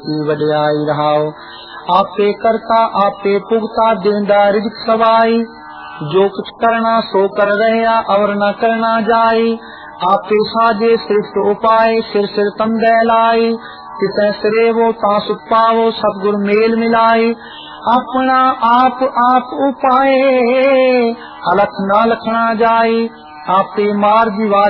की वड्याई रहाओ। आपे करता आपे पुगता देंदा रिज़्क़ सवाई, जो कुछ करना सो कर रहया और न करना जाई। आपे साजे श्रेष्ठ उपाय सिर सिर तंदै लाई, तिसै सिरे वो तासु पावो सतगुर मेल मिलाई। अपना आप उपाय अलख न लखना जाई, आपे मार जीवा